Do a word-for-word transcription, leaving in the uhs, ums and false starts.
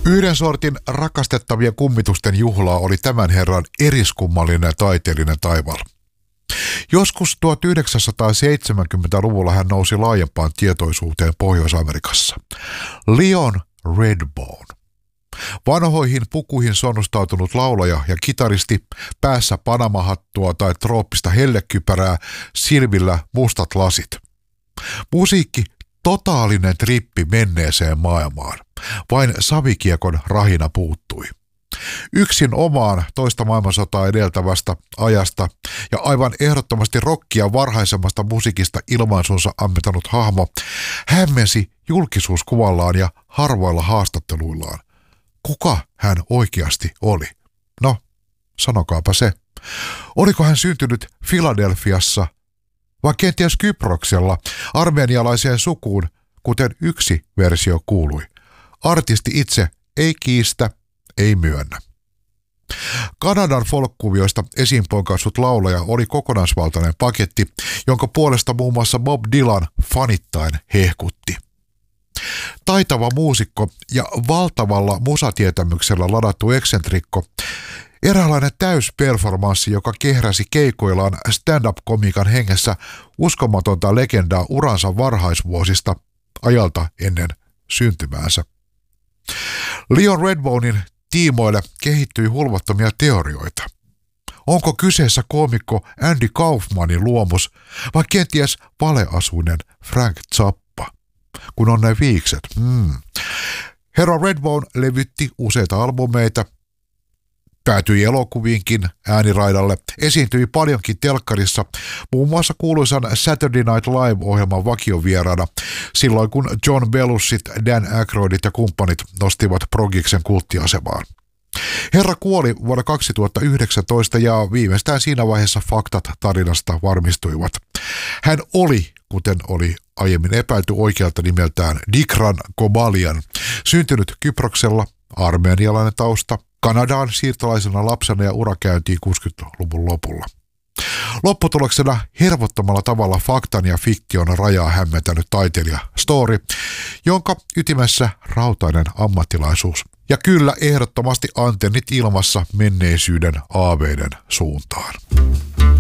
Yhden sortin rakastettavien kummitusten juhlaa oli tämän herran eriskummallinen taiteellinen taival. Joskus tuhatyhdeksänsataaseitsemänkymmentäluvulla hän nousi laajempaan tietoisuuteen Pohjois-Amerikassa. Leon Redbone. Vanhoihin pukuihin sonnustautunut laulaja ja kitaristi, päässä panamahattua tai trooppista hellekypärää, silmillä mustat lasit. Musiikki totaalinen trippi menneeseen maailmaan. Vain savikiekon rahina puuttui. Yksin omaan toista maailmansotaa edeltävästä ajasta ja aivan ehdottomasti rockia varhaisemmasta musiikista ilmaisunsa ammentanut hahmo hämmensi julkisuuskuvallaan ja harvoilla haastatteluillaan. Kuka hän oikeasti oli? No, sanokaapa se. Oliko hän syntynyt Filadelfiassa vai kenties Kyproksella armenialaiseen sukuun, kuten yksi versio kuului? Artisti itse ei kiistä, ei myönnä. Kanadan folkkuvioista esiin poikaissut laulaja oli kokonaisvaltainen paketti, jonka puolesta muun muassa Bob Dylan fanittain hehkutti. Taitava muusikko ja valtavalla musatietämyksellä ladattu eksentrikko, eräänlainen täysperformanssi, joka kehräsi keikoillaan stand-up-komiikan hengessä uskomatonta legendaa uransa varhaisvuosista ajalta ennen syntymäänsä. Leon Redbonen tiimoille kehittyi hulvattomia teorioita. Onko kyseessä koomikko Andy Kaufmanin luomus vai kenties valeasuinen Frank Zappa? Kun on ne viikset. Hmm. Herra Redbone levytti useita albumeita, päätyi elokuviinkin ääniraidalle, esiintyi paljonkin telkkarissa, muun muassa kuuluisan Saturday Night Live-ohjelman vakiovieraana, silloin kun John Belussit, Dan Aykroydit ja kumppanit nostivat progiksen kulttiasemaan. Herra kuoli vuonna kaksituhattayhdeksäntoista ja viimeistään siinä vaiheessa faktat tarinasta varmistuivat. Hän oli, kuten oli aiemmin epäilty oikealta nimeltään Dikran Kobalian, syntynyt Kyproksella, armenialainen tausta, Kanadaan siirtolaisena lapsena ja ura käyntiin kuusikymmentäluvun lopulla. Lopputuloksena hervottomalla tavalla faktan ja fiktion rajaa hämmentänyt taiteilija Story, jonka ytimessä rautainen ammattilaisuus. Ja kyllä ehdottomasti antennit ilmassa menneisyyden aaveiden suuntaan.